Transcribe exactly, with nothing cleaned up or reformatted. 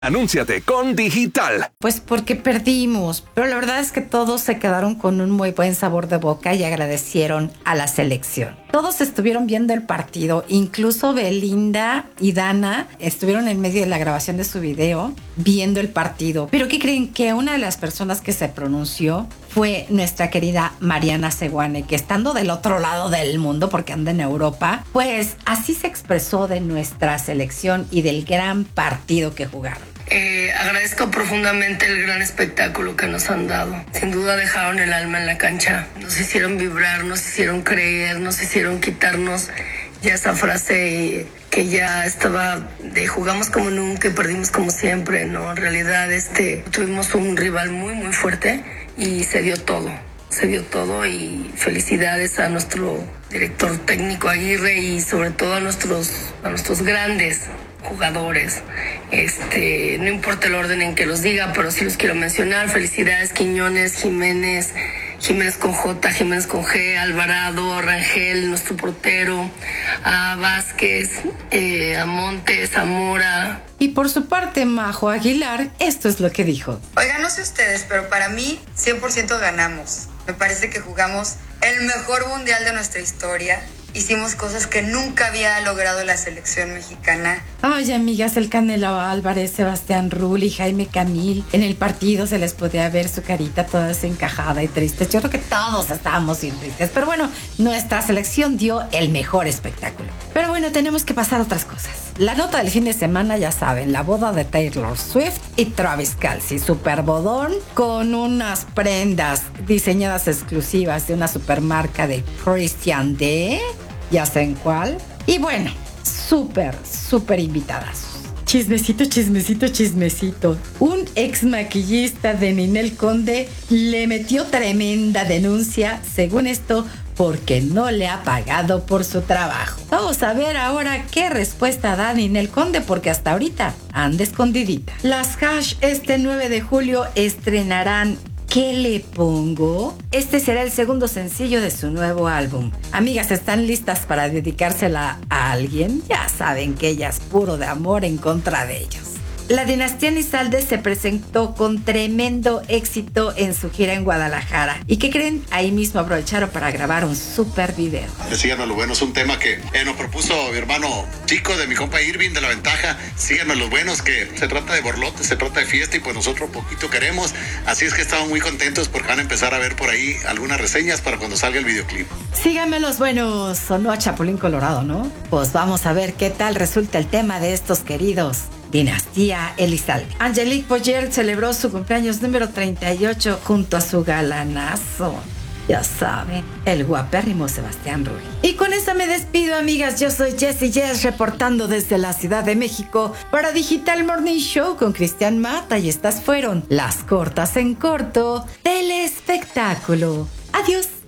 Anúnciate con Digital. Pues porque perdimos, pero la verdad es que todos se quedaron con un muy buen sabor de boca y agradecieron a la selección. Todos estuvieron viendo el partido, incluso Belinda y Dana estuvieron en medio de la grabación de su video viendo el partido. Pero ¿qué creen? Que una de las personas que se pronunció fue nuestra querida Mariana Seguane, que estando del otro lado del mundo, porque anda en Europa, pues así se expresó de nuestra selección y del gran partido que jugaron. Eh, agradezco profundamente el gran espectáculo que nos han dado. Sin duda dejaron el alma en la cancha. Nos hicieron vibrar, nos hicieron creer, nos hicieron quitarnos ya esa frase que ya estaba de jugamos como nunca y perdimos como siempre, ¿no? En realidad este, tuvimos un rival muy, muy fuerte y se dio todo. Se dio todo y felicidades a nuestro director técnico Aguirre y sobre todo a nuestros, a nuestros grandes jugadores. Este, no importa el orden en que los diga, pero sí los quiero mencionar. Felicidades Quiñones, Jiménez, Jiménez con J, Jiménez con G, Alvarado, Rangel, nuestro portero, a Vázquez, eh, a Montes, a Mora. Y por su parte, Majo Aguilar, esto es lo que dijo. Oigan, no sé ustedes, pero para mí cien por ciento ganamos. Me parece que jugamos el mejor mundial de nuestra historia. Hicimos cosas que nunca había logrado la selección mexicana. Ay, amigas, el Canelo Álvarez, Sebastián Rulli, Jaime Camil. En el partido se les podía ver su carita toda desencajada y triste. Yo creo que todos estábamos bien tristes. Pero bueno, nuestra selección dio el mejor espectáculo. Pero bueno, tenemos que pasar a otras cosas. La nota del fin de semana, ya saben, la boda de Taylor Swift y Travis Kelce. Super bodón con unas prendas diseñadas exclusivas de una supermarca de Christian Dior. Ya saben cuál. Y bueno, súper, súper invitadas. Chismecito, chismecito, chismecito. Un ex maquillista de Ninel Conde le metió tremenda denuncia, según esto, porque no le ha pagado por su trabajo. Vamos a ver ahora qué respuesta da Ninel Conde, porque hasta ahorita anda escondidita. Las Hash este nueve de julio estrenarán ¿Qué le pongo? Este será el segundo sencillo de su nuevo álbum. Amigas, ¿están listas para dedicársela a alguien? Ya saben que ella es puro de amor en contra de ellos. La dinastía Nizalde se presentó con tremendo éxito en su gira en Guadalajara. ¿Y qué creen? Ahí mismo aprovecharon para grabar un súper video. Síganos lo bueno, es un tema que eh, nos propuso mi hermano Chico de mi compa Irving de La Ventaja. Síganos los buenos, que se trata de borlote, se trata de fiesta y pues nosotros poquito queremos. Así es que estamos muy contentos porque van a empezar a ver por ahí algunas reseñas para cuando salga el videoclip. Síganme los buenos, sonó a Chapulín Colorado, ¿no? Pues vamos a ver qué tal resulta el tema de estos queridos. Dinastía Elizalde. Angelique Boyer celebró su cumpleaños número treinta y ocho junto a su galanazo. Ya saben, el guapérrimo Sebastián Rulli. Y con eso me despido, amigas. Yo soy Jessie Jess, reportando desde la Ciudad de México para Digital Morning Show con Cristian Mata. Y estas fueron las cortas en corto del espectáculo. Adiós.